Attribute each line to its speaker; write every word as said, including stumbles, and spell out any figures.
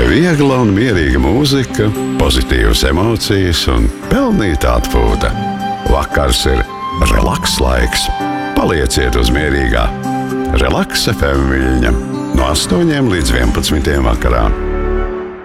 Speaker 1: Lai viegla un mierīga mūzika, pozitīvas emocijas un pelnīta atpūta. Vakars ir relaks laiks. Palieciet uz mierīgā Relaks F M viļņa no astoņiem līdz vienpadsmitiem vakarā.